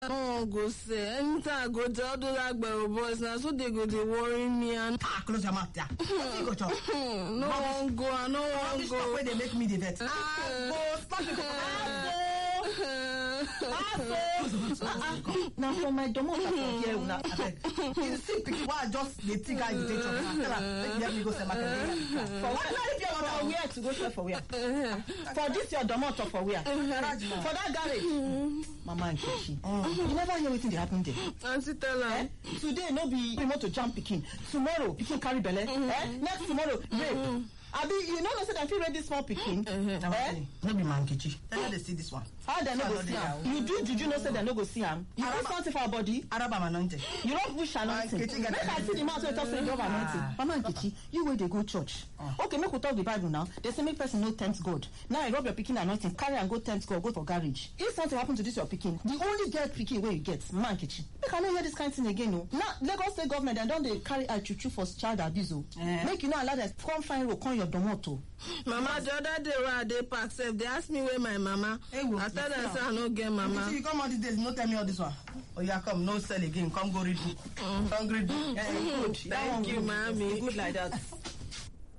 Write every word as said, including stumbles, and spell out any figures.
No go say anytime I go tell those Agbero boys now, so they go they worry me and ah close your mouth yeah. You go chop. no one go, I no one go. Where they make me the vet. Ah go stop it. Now for my domo for here una abeg. You see pikin why just dey think how you take chop. Let me go sell market. For what for where to go sell for where? For this your domo for where? For that garage. Mama and Kichi. You never hear wetin dey happen there. Auntie tell her. Eh? Today no be remote to jump pikin. Tomorrow pikin carry belle. Eh? Next tomorrow rape. Abi, you know no say dem fit rape this small pikin. Eh? No be man Kichi. Tell her they see this one. How dem no go see am? You do juju no say dem no go see am. You do something for our body. Araba anointed. You don't push anointing. Make I see the man wey talk say you anointing. Mama and Kichi, you wey dey go church. Okay, make we talk the Bible now. They say make person no tempt God. Now you rub your pikin anointing, carry and go tempt God, go for garage. If something happen to this your pikin, the only girl pikin wey you get, man Kichi. Make I no hear this kind of thing again, no. Now Lagos State government dem don dey carry eye chuchu for child abuse. Eh. Make you no allow them come find road, come your domoto. Mama, the other day when I dey park sef, they ask me where my mama. Hey, I tell them say I no get mama. You come all these days, no tell me all this one. Oh yeah, come, no sell again. Come go read book. Mm. Come read book. Yeah, good. Thank you, mommy. Good like that.